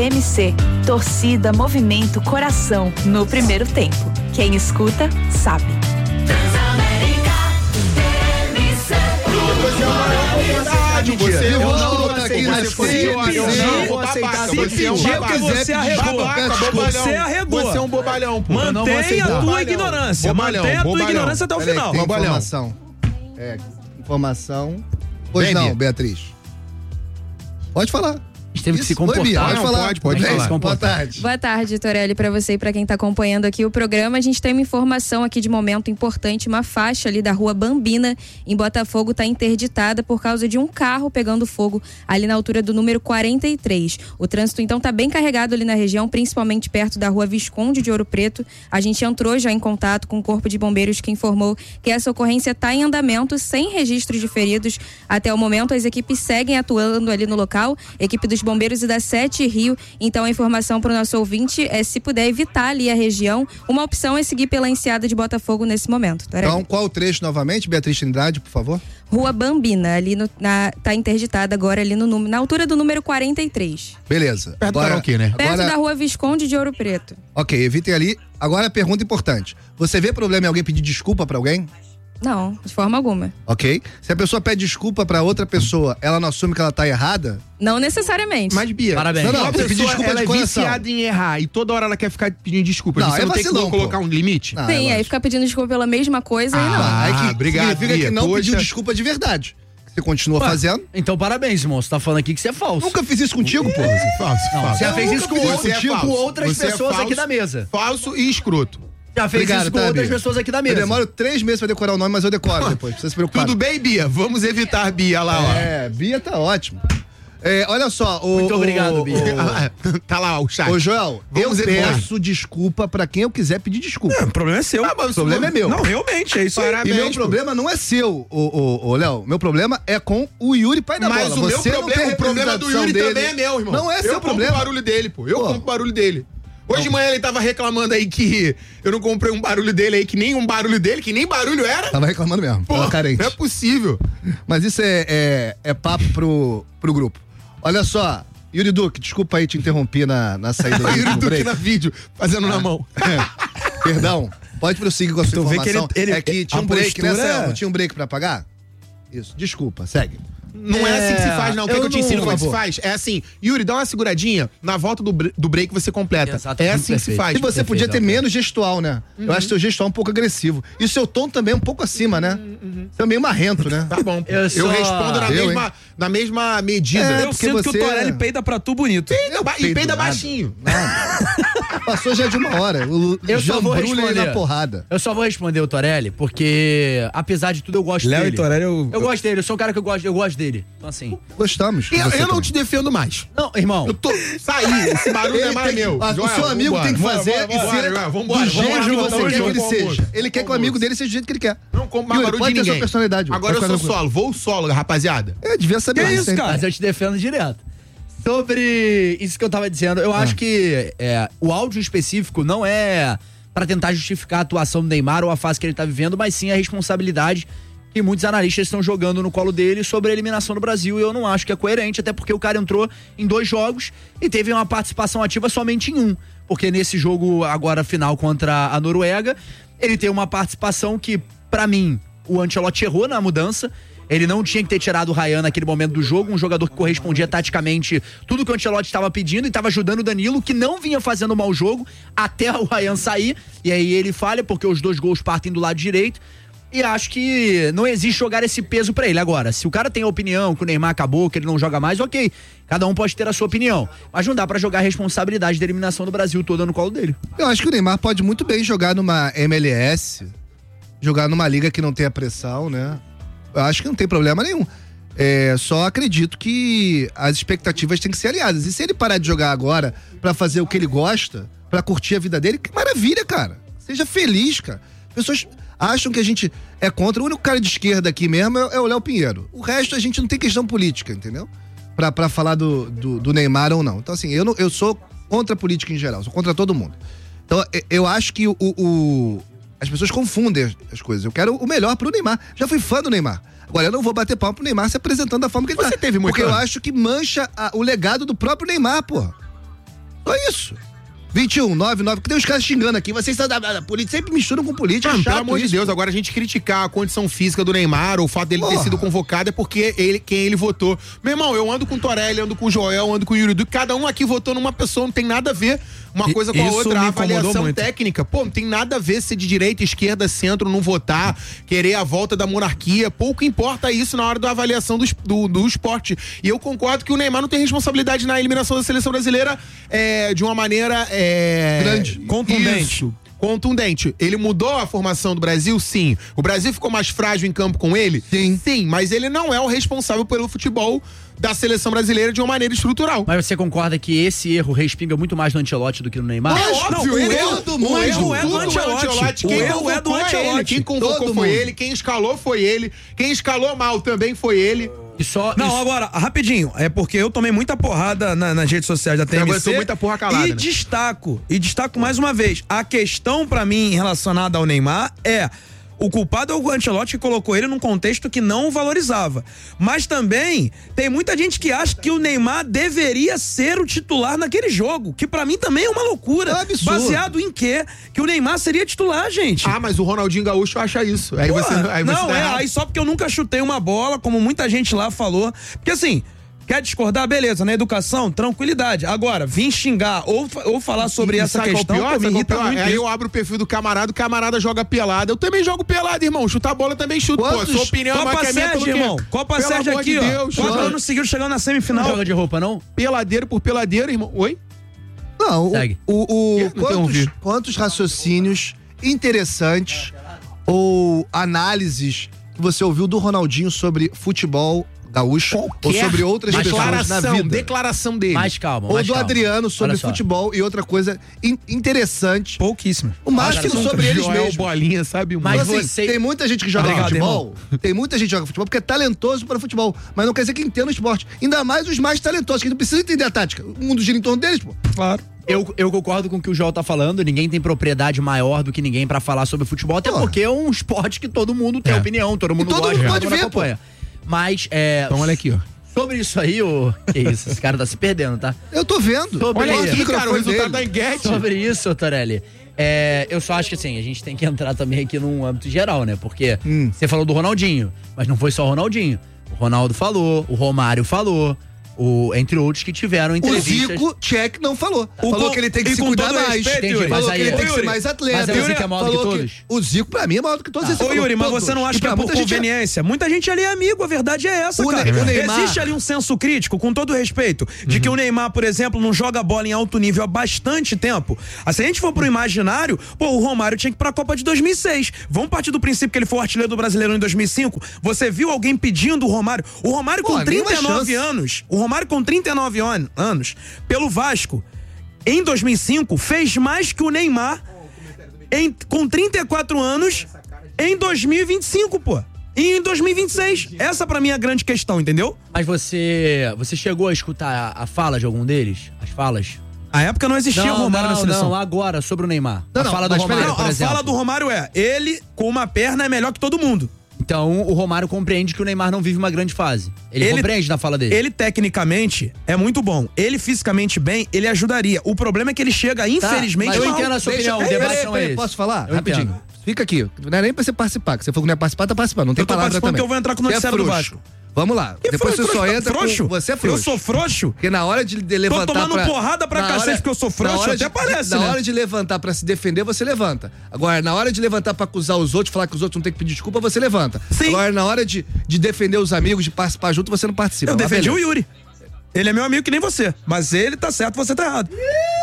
MC, torcida, movimento, coração, no primeiro tempo. Quem escuta, sabe. Transamérica, TMC. Você é uma oportunidade. Você eu não vou aqui na Você arregou. Você arregou. Você é um bobalhão, pô. Mantém a tua ignorância. Mantém a tua ignorância até o final. Informação. Pois não, Beatriz. Pode falar. A gente teve que se comportar. Pode falar. Pode falar. Boa tarde. Boa tarde, Torelli, para você e para quem está acompanhando aqui o programa. A gente tem uma informação aqui de momento importante. Uma faixa ali da rua Bambina, em Botafogo, está interditada por causa de um carro pegando fogo ali na altura do número 43. O trânsito, então, está bem carregado ali na região, principalmente perto da rua Visconde de Ouro Preto. A gente entrou já em contato com o Corpo de Bombeiros, que informou que essa ocorrência está em andamento, sem registro de feridos. Até o momento, as equipes seguem atuando ali no local. Equipe dos Bombeiros e da Sete Rio. Então a informação para o nosso ouvinte é, se puder evitar ali a região, uma opção é seguir pela Enseada de Botafogo nesse momento. Então, qual o trecho novamente, Beatriz Trindade, por favor? Rua Bambina, ali tá interditada agora ali na altura do número 43. Beleza. Perto do karaokê, né? Perto da rua Visconde de Ouro Preto. Ok, evitem ali. Agora a pergunta importante. Você vê problema em alguém pedir desculpa pra alguém? Não, de forma alguma. Ok. Se a pessoa pede desculpa pra outra pessoa, ela não assume que ela tá errada? Não necessariamente. Mas, Bia, parabéns. Não, você pedir desculpa ela de é coração. viciada em errar e toda hora ela quer ficar pedindo desculpa. Não, você é não tem vacilão, que colocar um limite? Não, Sim, aí ficar pedindo desculpa pela mesma coisa aí não. Aí que obrigado, significa Bia. que não Poxa. pediu desculpa de verdade. Você continua fazendo. Então, parabéns, irmão. Você tá falando aqui que você é falso. Nunca fiz isso contigo, pô. Falso. Você já fez isso com outras Você é pessoas falso, aqui da mesa. Falso e escroto. Já fez Obrigado, isso com tá, outras Bia? pessoas aqui da Eu mesa. demoro 3 meses pra decorar o nome, mas eu decoro depois. Não precisa se preocupar. Tudo bem, Bia? Vamos evitar Bia lá, ó. É, Bia tá ótimo. Olha só, Muito obrigado, Bia. Tá lá o chat. Ô, Joel, Vamos eu evitar. peço desculpa pra quem eu quiser pedir desculpa. O problema é seu. O problema é meu. Não, realmente, é isso aí. Parabéns. E meu problema não é seu, ô Léo. Meu problema é com o Yuri, pai da Mas bola. o meu Você não tem problema, o problema do representação Yuri dele. também é meu, irmão. Não é seu eu problema. compro o barulho dele, pô. Eu Pô. compro o barulho dele. Hoje de manhã ele tava reclamando aí que eu não comprei um barulho dele aí, que nem um barulho dele, que nem barulho era. Tava reclamando mesmo. Pô, Tava carente. não é possível. Mas isso é papo pro grupo. Olha só, Yuri Duque, desculpa aí te interrompi na saída do Yuri último Duque break. na vídeo, fazendo na mão. Perdão, pode prosseguir com a sua Tu vê que informação. ele- é que tinha a um break, postura- né, Céu? Não tinha um break pra pagar? Isso, desculpa, segue. Não é assim que se faz, não. Quer que eu te ensino como é que se por faz? É assim, Yuri, dá uma seguradinha, na volta do break você completa. Exato, é muito assim que se perfeito. faz. E você podia ter Perfeito, menos gestual, né? Eu acho seu gestual um pouco agressivo. E o seu tom também é um pouco acima, né? Você é meio marrento, né? Tá bom. Eu Eu só- respondo na mesma medida. É, Eu porque sinto que você- o Torelli peida pra tu bonito. E peida nada. baixinho. Passou já de 1 hora. O Eu só vou jambrulho aí responder. na porrada. Eu só vou responder o Torelli, porque, apesar de tudo, eu gosto Léo dele. e Torelli, Eu gosto dele, eu sou um cara que eu gosto dele. Então, assim. Gostamos. Eu Você não também. te defendo mais. Não, irmão. Eu tô. Saí, esse barulho Ele é mais tem que- meu. o Joel, seu amigo vambora. tem que fazer Vambora, e ser vambora, do jeito que vambora, você quer que ele vambora, seja. vambora. Ele quer que o amigo dele seja do jeito que ele quer. Não compro mais Yuri, barulho pode de ter sua ninguém. personalidade. Agora eu Pode sou ficar solo, vou solo, rapaziada. devia saber. Que isso, hein? cara? Mas eu te defendo direto. Sobre isso que eu tava dizendo, eu acho que o áudio específico não é pra tentar justificar a atuação do Neymar ou a fase que ele tá vivendo, mas sim a responsabilidade que muitos analistas estão jogando no colo dele sobre a eliminação do Brasil, e eu não acho que é coerente, até porque o cara entrou em 2 jogos e teve uma participação ativa somente em 1, porque nesse jogo agora final contra a Noruega, ele tem uma participação que, pra mim, o Ancelotti errou na mudança. Ele não tinha que ter tirado o Ryan naquele momento do jogo, um jogador que correspondia taticamente tudo que o Ancelotti estava pedindo e estava ajudando o Danilo, que não vinha fazendo um mau jogo até o Ryan sair, e aí ele falha porque os 2 gols partem do lado direito. E acho que não existe jogar esse peso pra ele. Agora, se o cara tem a opinião que o Neymar acabou, que ele não joga mais, ok. Cada um pode ter a sua opinião. Mas não dá pra jogar a responsabilidade da eliminação do Brasil toda no colo dele. Eu acho que o Neymar pode muito bem jogar numa MLS, jogar numa liga que não tenha pressão, né? Eu acho que não tem problema nenhum. Só acredito que as expectativas têm que ser alinhadas. E se ele parar de jogar agora pra fazer o que ele gosta, pra curtir a vida dele, que maravilha, cara. Seja feliz, cara. As pessoas acham que a gente é contra. O único cara de esquerda aqui mesmo é o Léo Pinheiro. O resto a gente não tem questão política, entendeu? Pra falar do Neymar ou não. Então, assim, eu sou contra a política em geral, sou contra todo mundo. Então, eu acho que as pessoas confundem as coisas. Eu quero o melhor pro Neymar. Já fui fã do Neymar. Agora, eu não vou bater palma pro Neymar se apresentando da forma que ele tá. Você teve muito Porque eu ano? acho que mancha o legado do próprio Neymar, porra. Só isso. 21-99, que tem os caras xingando aqui. Vocês da política sempre misturam com política. Pelo amor de Deus, agora a gente criticar a condição física do Neymar, ou o fato dele ter sido convocado, é porque quem ele votou. Meu irmão, eu ando com o Torelli, ando com o Joel, ando com o Yuri Duque, cada um aqui votou numa pessoa, não tem nada a ver uma coisa com a outra. A avaliação técnica, pô, não tem nada a ver ser de direita, esquerda, centro, não votar, querer a volta da monarquia. Pouco importa isso na hora da avaliação do esporte. E eu concordo que o Neymar não tem responsabilidade na eliminação da seleção brasileira de uma maneira grande, contundente. Ele mudou a formação do Brasil? Sim. O Brasil ficou mais frágil em campo com ele? Sim, mas ele não é o responsável pelo futebol da seleção brasileira de uma maneira estrutural. Mas você concorda que esse erro respinga muito mais no Ancelotti do que no Neymar? É óbvio, o erro é do Ancelotti. Quem convocou foi ele, quem escalou foi ele, quem escalou mal também foi ele. Agora, rapidinho, é porque eu tomei muita porrada nas redes sociais da TMC muita porra calada, e destaco mais uma vez, a questão pra mim relacionada ao Neymar o culpado é o Ancelotti, que colocou ele num contexto que não o valorizava. Mas também tem muita gente que acha que o Neymar deveria ser o titular naquele jogo, que pra mim também é uma loucura. É absurdo. Baseado em quê? Que o Neymar seria titular, gente. Mas o Ronaldinho Gaúcho acha isso. Aí Porra, você aí só porque eu nunca chutei uma bola, como muita gente lá falou. Porque assim, quer discordar? Beleza, na educação, tranquilidade. Agora, vir xingar ou falar sobre essa questão, me irrita muito. Aí eu abro o perfil do camarada, o camarada joga pelada. Eu também jogo pelada, irmão. Chutar bola também chuto. Pô, sua opinião é Copa Sérgio, irmão. Copa Sérgio aqui, ó. 4 anos seguidos chegando na semifinal. Não joga de roupa, não? Peladeiro por peladeiro, irmão. Oi? Não, quantos raciocínios interessantes ou análises que você ouviu do Ronaldinho sobre futebol gaúcho ou sobre outras pessoas na vida? Declaração dele. Mais calma. Ou do Adriano sobre futebol e outra coisa interessante. Pouquíssimo. O máximo sobre eles mesmos. Bolinha, sabe? Mas assim, tem muita gente que joga futebol. Tem muita gente que joga futebol porque é talentoso para futebol. Mas não quer dizer que entenda o esporte. Ainda mais os mais talentosos, que não precisa entender a tática. O mundo gira em torno deles, pô. Claro. Eu concordo com o que o Joel tá falando, ninguém tem propriedade maior do que ninguém pra falar sobre futebol, até porque é um esporte que todo mundo tem opinião, todo mundo gosta, mundo pode ver, acompanha. Mas, então olha aqui, ó. Sobre isso aí, que isso, esse cara tá se perdendo, tá? Eu tô vendo. Olha aqui, cara, o resultado da enquete. Sobre isso, Torelli, eu só acho que assim, a gente tem que entrar também aqui num âmbito geral, né? Porque você falou do Ronaldinho, mas não foi só o Ronaldinho. O Ronaldo falou, o Romário falou, entre outros que tiveram entrevistas. O Zico, não falou. Falou que ele tem que se cuidar mais. Falou que ele tem que ser mais atleta. Mas o Zico é maior do que todos? O Zico, pra mim, é maior do que todos. Ô, Yuri, mas você não acha que é por conveniência? Muita gente ali é amigo, a verdade é essa, cara. Existe ali um senso crítico, com todo respeito, de que o Neymar, por exemplo, não joga bola em alto nível há bastante tempo. Se a gente for pro imaginário, o Romário tinha que ir pra Copa de 2006. Vamos partir do princípio que ele foi o artilheiro do Brasileirão em 2005. Você viu alguém pedindo o Romário? O Romário com 39 anos. O Romário com 39 anos, pelo Vasco, em 2005, fez mais que o Neymar com 34 anos em 2025, pô. E em 2026. Essa pra mim é a grande questão, entendeu? Mas você chegou a escutar a fala de algum deles? As falas? Na época não existia o Romário na seleção. Não, agora, sobre o Neymar. A fala do Romário, por exemplo. A fala do Romário ele, com uma perna, é melhor que todo mundo. Então, o Romário compreende que o Neymar não vive uma grande fase. Ele compreende na fala dele. Ele, tecnicamente, é muito bom. Ele, fisicamente bem, ele ajudaria. O problema é que ele chega, infelizmente, eu entendo a sua opinião. O debate não é esse. Posso falar? Rapidinho. Fica aqui. Não é nem pra você participar. Que você falou que não é participar, tá participando. Não tem palavra também. Porque eu vou entrar com o noticiário do Vasco. Vamos lá. Depois você só entra frouxo? Você é frouxo. Eu sou frouxo? Porque na hora de levantar tô tomando porrada pra cacete porque eu sou frouxo, até parece, né? Na hora de levantar pra se defender, você levanta. Agora, na hora de levantar pra acusar os outros, falar que os outros não tem que pedir desculpa, você levanta. Sim. Agora, na hora de defender os amigos, de participar junto, você não participa. Eu defendi o Yuri. Ele é meu amigo que nem você. Mas ele tá certo, você tá errado.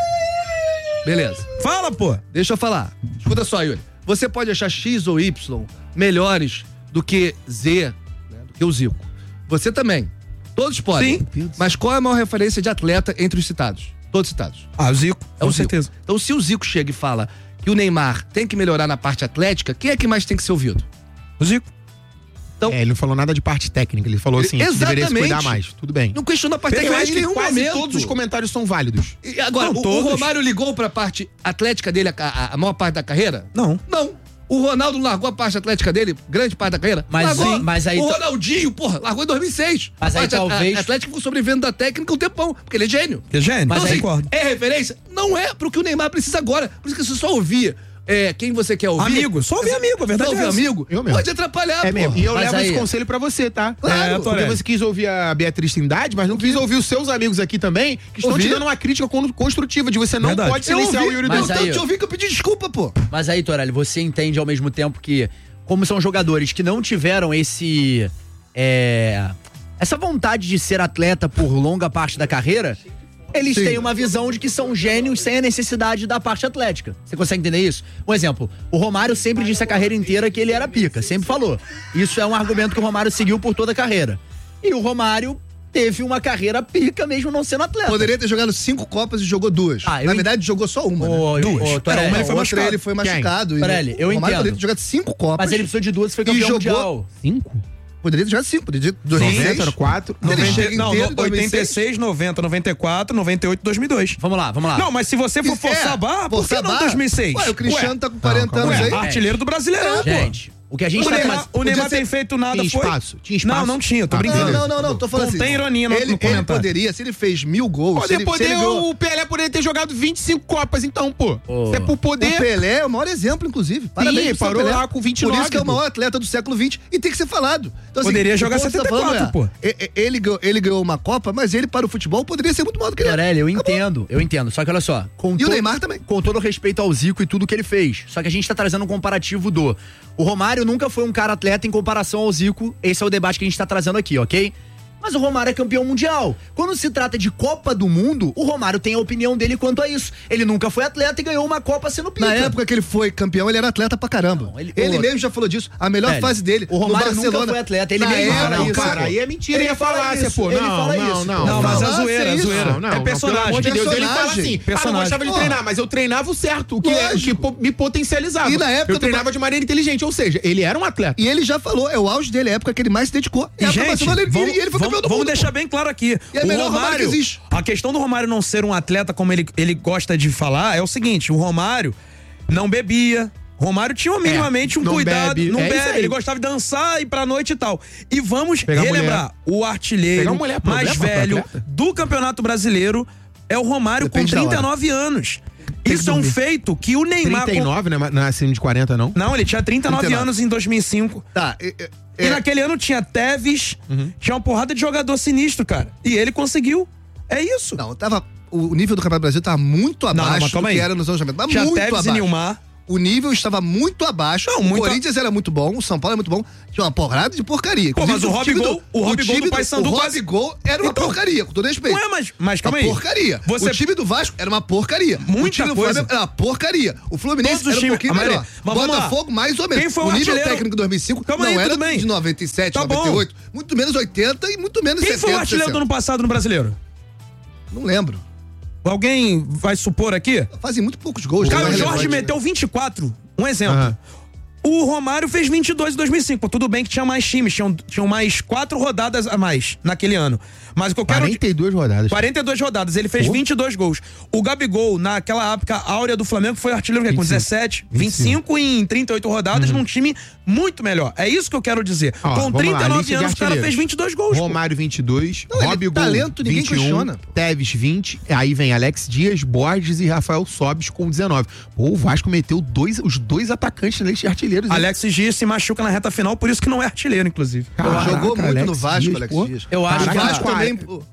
Beleza. Fala, pô. Deixa eu falar. Escuta só, Yuri. Você pode achar X ou Y melhores do que Z, né, do que o Zico. Você também. Todos podem. Sim. Mas qual é a maior referência de atleta entre os citados? Todos citados. O Zico. Com certeza. Então, se o Zico chega e fala que o Neymar tem que melhorar na parte atlética, quem é que mais tem que ser ouvido? O Zico. Então, ele não falou nada de parte técnica, ele falou assim, deveria se cuidar mais. Tudo bem. Não questionou a parte técnica em nenhum momento. Todos os comentários são válidos. E agora, o Romário ligou pra parte atlética dele a maior parte da carreira? Não. O Ronaldo largou a parte atlética dele, grande parte da carreira? Mas aí... O Ronaldinho, largou em 2006. Mas aí talvez... A Atlético ficou sobrevivendo da técnica um tempão, porque ele é gênio. É gênio, mas aí concordo. É referência? não é pro que o Neymar precisa agora. Por isso que você só ouvia. Quem você quer ouvir? Amigo, só ouvir amigo, a verdade é amigo? Eu mesmo. Pode atrapalhar, pô. Mesmo. E eu Mas levo aí- esse conselho pra você, tá? Claro, porque você quis ouvir a Beatriz Trindade, mas não quis ouvir os seus amigos aqui também, que estão te dando uma crítica construtiva de você não Verdade. pode silenciar o Yuri Mas Dudu. aí- Eu te ouvi que eu pedi desculpa, pô. Mas aí, Torelli, você entende ao mesmo tempo que, como são jogadores que não tiveram essa vontade de ser atleta por longa parte da carreira, eles têm uma visão de que são gênios sem a necessidade da parte atlética. Você consegue entender isso? Um exemplo, o Romário sempre disse a carreira inteira que ele era pica, sempre falou. Isso é um argumento que o Romário seguiu por toda a carreira. E o Romário teve uma carreira pica mesmo não sendo atleta. Poderia ter jogado 5 Copas e jogou 2. Na verdade, jogou só uma, né? Torelli, Uma ele foi machucado. Torelli, eu O Romário entendo. poderia ter jogado 5 Copas. Mas ele precisou de 2 e foi campeão jogou mundial. 5? Poderia ter jogado 5. Poderia ter 90, 4, Ele chega inteiro em 86, 90, 94, 98, 2002. Vamos lá. Não, mas se você for forçar a barra, por que não 2006? Ué, o Cristiano tá com 40 anos aí. Artilheiro do Brasileirão, pô. Gente, o que a gente O Neymar tem feito nada, Tinha foi... espaço? Tinha espaço? Não tinha, tô brincando. Não, tô falando assim. Contém ironia no ele comentário. poderia, se ele fez 1000 gols, se ele ganhou... O Pelé poderia ter jogado 25 Copas, então, pô. Ô. É por poder. O Pelé é o maior exemplo, inclusive. Parabéns Sim, pro seu parou Pelé. lá com 29, Por isso que é o pô. maior atleta do século XX e tem que ser falado. Então, assim, Poderia o jogar ponto que você tá 74, falando pô. Ele ganhou uma Copa, mas ele para o futebol poderia ser muito maior do que ele. Torelli, eu Acabou. entendo. Só que olha só. E o Neymar também. Com todo o respeito ao Zico e tudo que ele fez. Só que a gente tá trazendo um comparativo do. O Romário nunca foi um cara atleta em comparação ao Zico. Esse é o debate que a gente tá trazendo aqui, ok? Mas o Romário é campeão mundial. Quando se trata de Copa do Mundo, o Romário tem a opinião dele quanto a isso. Ele nunca foi atleta e ganhou uma Copa sendo pica. Na época que ele foi campeão, ele era atleta pra caramba. Não, ele mesmo já falou disso. A melhor Velho, fase dele. o Romário no Barcelona, nunca foi atleta, ele na mesmo época, fala isso. Cara, aí é mentira, Ele é fala falácia, isso, pô. ele fala isso. Não, mas é Falácia, zoeira, é isso. zoeira. É personagem. Pelo amor de Deus, ele fala Personagem. assim, Personagem. não gostava de Porra. treinar, mas eu treinava o certo, o que Lógico. me potencializava. E na época eu do treinava de maneira inteligente, ou seja, ele era um atleta. E ele já falou, é o auge dele, a época que ele mais se dedicou. E, gente, e ele foi campeão do vamos mundo. deixar bem claro aqui. E é o melhor Romário que existe. A questão do Romário não ser um atleta como ele gosta de falar é o seguinte: o Romário não bebia. Romário tinha minimamente um não cuidado, bebe, não é isso bebe, aí. ele gostava de dançar e ir pra noite e tal. E vamos Pegar relembrar, o artilheiro Pegar mulher, problema mais pro velho atleta? do Campeonato Brasileiro é o Romário Depende com da hora. 39 anos. Isso é um dormir. feito que o Neymar... 39, né? Não é acima de 40, não? Não, ele tinha 39 39. anos em 2005. Tá, E naquele ano tinha Tevez, tinha uma porrada de jogador sinistro, cara. E ele conseguiu. É isso. Não, o nível do Campeonato Brasileiro tava muito abaixo mas do calma que aí. era nos anos 90. Mas Tinha muito Tevez e abaixo. Nilmar. O nível estava muito abaixo. Não, o muito Corinthians era muito bom, o São Paulo era muito bom. Tinha uma porrada de porcaria. Pô, mas Inclusive, o Robigol- o Robigol do Paysandu O quase- Robigol era uma Então, porcaria, com todo respeito. Ué, mas calma uma aí. porcaria. Você- O time do Vasco era uma porcaria. O Muita time do coisa. Flamengo era uma porcaria. O Fluminense Todos os era um times- pouquinho Amarelo, melhor. mas vamos lá. Botafogo, mais ou menos. Quem foi o o nível artilheiro? técnico de 2005 Calma não aí, era tudo bem. de 97, Tá bom. 98. Muito menos 80 e muito menos Quem 70, foi o artilheiro 60. do ano passado no Brasileiro? Não lembro. Alguém vai supor aqui? Fazem muito poucos gols. Caio não é Jorge relevante, né? meteu 24. Um exemplo. Aham. O Romário fez 22 em 2005. Pô, tudo bem que tinha mais times, tinham mais 4 rodadas a mais naquele ano. Mas o que eu quero... 42 rodadas. 42 rodadas, ele fez 22 gols. O Gabigol, naquela época áurea do Flamengo, foi artilheiro com 17, 25 em 38 rodadas, num time muito melhor. É isso que eu quero dizer. Ó, Com vamos lá, 39 lista de anos, o cara artilheiros. fez 22 gols. pô. Romário 22, Não, ele é Robigol talento, ninguém 21, questiona, pô. Tevez 20, aí vem Alex Dias, Borges e Rafael Sobis com 19. Pô, o Vasco meteu os dois atacantes na lista de artilheiros. hein? Alex Dias se machuca na reta final, por isso que não é artilheiro, inclusive. Caraca, Jogou muito Alex no Vasco, Dias, Alex pô. Dias. Eu acho O que Vasco cara, também...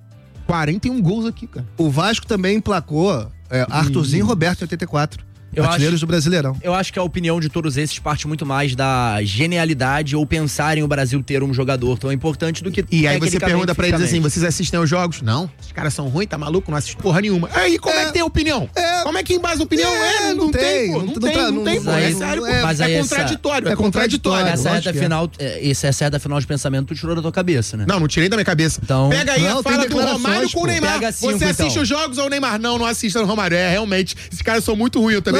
41 gols aqui, cara. O Vasco também emplacou Arthurzinho e Roberto em 84. Eu Artilheiros do Brasileirão. Eu acho que a opinião de todos esses parte muito mais da genialidade ou pensarem o Brasil ter um jogador tão importante do que E aí você pergunta pra eles assim, tecnicamente. vocês assistem aos jogos? Não, esses caras são ruins, tá maluco, não assiste porra nenhuma. Aí como é que tem opinião? Como é que embasa opinião? não tem, pô, não não tem, tem, não pô. tem. É sério, pô. Mas aí É essa- contraditório, é contraditório. Essa lógico reta que é. final, essa reta final de pensamento tu tirou da tua cabeça, né? Não, não tirei da minha cabeça. Então- Pega aí Não, a tem fala do declarações, Romário com o pô. Neymar. Pega cinco, Você assiste então. os jogos ou o Neymar? Não, não assista o Romário. É, realmente, esses caras são muito ruins. Eu também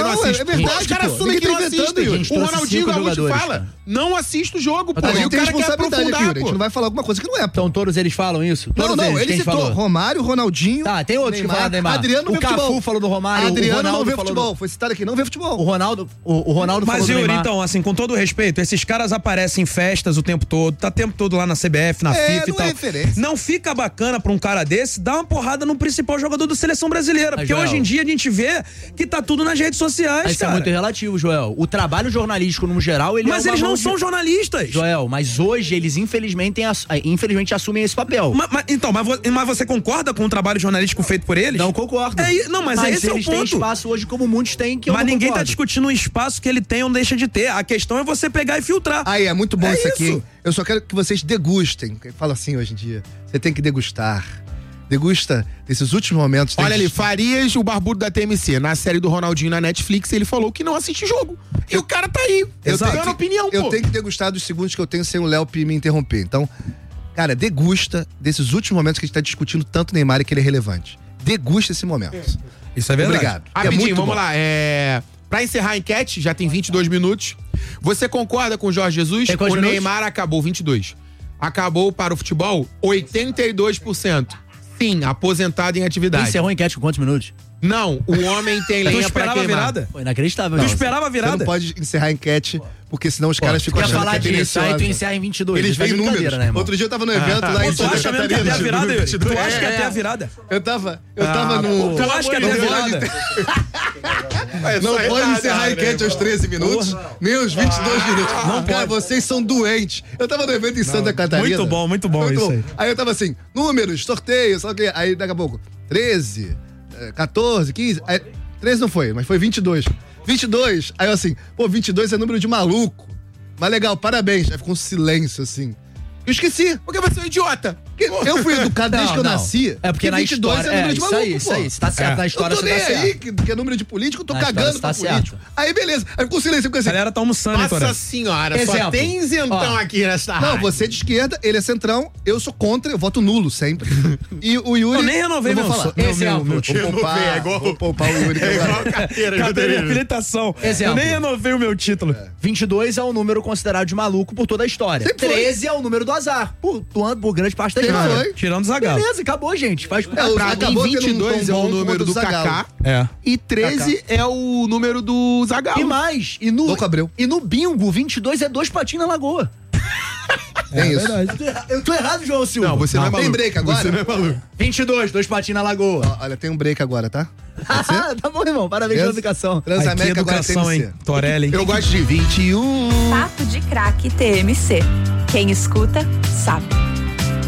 não assiste. É verdade, os caras pô. assumem que não Ninguém tá inventando, assistem. Yuri. O Ronaldinho Gaúcho fala, não assiste o jogo, pô. A E gente o tem cara quer responsabilidade aqui, aprofundar, Yuri. A gente pô. não vai falar alguma coisa que não é, pô. Então todos eles falam isso? Todos Não, ele quem citou falou? Romário, Ronaldinho. Tá, tem outros que falam Neymar. Adriano não vê o Cafu futebol. falou do Romário, Adriano o Ronaldo não vê falou futebol. Foi citado aqui, não vê futebol. O Ronaldo Mas, falou do Yuri, Neymar. então, assim, com todo o respeito, esses caras aparecem em festas o tempo todo, tá o tempo todo lá na CBF, na FIFA e não tal. é referência. Não fica bacana pra um cara desse dar uma porrada no principal jogador da seleção brasileira. Porque Joel, hoje em dia a gente vê que tá tudo nas redes sociais, Isso cara. é muito relativo, Joel. O trabalho jornalístico, no geral, ele Mas é uma eles não mão são de... jornalistas. Joel, mas hoje eles infelizmente assumem esse papel. Mas você concorda com o trabalho jornalístico feito por eles? Não concordo. Mas esse é o eles têm ponto. espaço hoje como muitos têm, que eu Mas não ninguém tá concordo. discutindo o espaço que ele tem ou deixa de ter. A questão é você pegar e filtrar. Aí, é muito bom É isso aqui, isso. hein? Eu só quero que vocês degustem. Fala assim hoje em dia. Você tem que degustar. Degusta desses últimos momentos. Olha ali, Farias, o barbudo da TMC, na série do Ronaldinho na Netflix, ele falou que não assiste jogo. E o cara tá aí, dando opinião, pô. Eu tenho que degustar dos segundos que eu tenho sem o Léo me interromper. Então, cara, degusta desses últimos momentos que a gente tá discutindo tanto o Neymar e que ele é relevante. Degusta esse momento. Isso é verdade. Obrigado. Rapidinho, vamos bom. lá. Pra encerrar a enquete, já tem 22 minutos. Você concorda com o Jorge Jesus? Tem quantos O minutos? Neymar acabou 22. Acabou para o futebol 82%. Sim, aposentado em atividade. Encerrou a enquete com quantos minutos? Não, o homem tem Tu lenha pra esperava a queimar. virada? Foi inacreditável. Tu esperava a Você virada? não pode encerrar a enquete, porque senão os caras ficam Quer achando falar que é disso, aí tu tendenciosa. encerra em 22. Eles Tá de veem números. brincadeira, né, irmão? Outro dia eu tava no evento lá em Tu Santa acha mesmo que ia ter a virada, Yuri? Tu acha que ia ter a virada? Eu tava no... Tu acha que ia ter a virada? Não pode encerrar a enquete aos 13 minutos, nem aos 22 minutos. Não Cara, pode. vocês são doentes. Eu tava no evento em Santa Catarina. Muito bom isso aí. Aí eu tava assim, números, sorteio, sabe o quê? Aí daqui a pouco, 13, 14, 15. Aí, 13 não foi, mas foi 22. 22, aí eu assim, pô, 22 é número de maluco. Mas legal, parabéns. Aí ficou um silêncio assim. Eu esqueci. Porque você é um idiota. Eu fui educado desde que eu nasci. É porque que na 22 história... é número de isso maluco, aí, pô. isso aí. Você tá certo na história, Eu tô você nem tá aí certo. que é número de político, eu tô Na cagando história pra você tá político. Aí beleza, aí ficou silêncio, ficou A assim. galera tá almoçando, hein, Nossa Toré? senhora, só Exemplo. tem isentão Ó. aqui nessa Não, rádio. você é de esquerda, ele é centrão, eu sou contra, eu voto nulo sempre. E o Yuri... Eu nem renovei não meu vou falar. Exemplo. Vou poupar o Yuri. É igual a carteira, Carteira de habilitação. Exemplo. Eu nem renovei o meu título. 22 é um número considerado de maluco por toda a história. Sempre foi. 13 é o número do azar, por grande parte da Sempre história. foi. Tirando o Zagallo. Beleza, acabou, gente. Faz É, o Pra mim, acabou tendo um 22 é tom o bom número contra do o Zagallo. Kaká É. e 13 é o número do Zagallo. E mais, Louco Abreu. e no bingo, 22 é 2 patinhos na lagoa. É isso. Eu tô errado, João Silva. Não, você não é maluco. Tem break agora? Você não é maluco. 22, 2 patinhos na lagoa. Ó, olha, tem um break agora, tá? Tá bom, irmão. Parabéns pela educação. Ai, que Transamérica agora tem educação, hein? Torelli, hein? Eu gosto de 21. Papo de Craque TMC. Quem escuta, sabe.